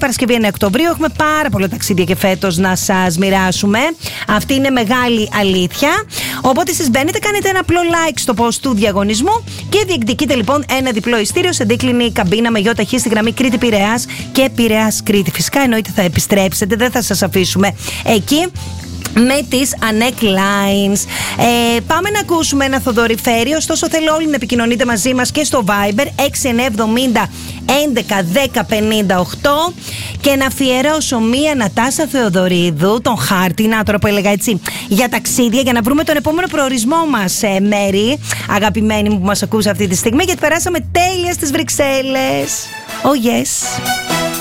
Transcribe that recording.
Παρασκευή 9 Οκτωβρίου. Έχουμε πάρα πολλά ταξίδια και φέτος να σας μοιράσουμε. Αυτή είναι μεγάλη αλήθεια. Οπότε εσείς μπαίνετε, κάνετε ένα απλό like στο post του διαγωνισμού και διεκδικείτε λοιπόν ένα διπλό ειστήριο σε δίκλινη καμπίνα με ΙΟΤΑΧ στη γραμμή Κρήτη-Πειραιάς και Πειραιάς-Κρήτη. Φυσικά εννοείται θα επιστρέψετε, δεν θα σας αφήσουμε εκεί με τις Anec Lines. Πάμε να ακούσουμε ένα Θοδωρή Φέρη. Ωστόσο θέλω όλοι να επικοινωνείτε μαζί μας και στο Viber 6970 11 10 58 και να αφιερώσω μία Νατάσα Θεοδωρίδου, τον χάρτη, να τώρα που έλεγα έτσι, για ταξίδια, για να βρούμε τον επόμενο προορισμό μας, Μέρη, αγαπημένη μου που μας ακούς αυτή τη στιγμή, γιατί περάσαμε τέλεια στις Βρυξέλλες. Oh yes.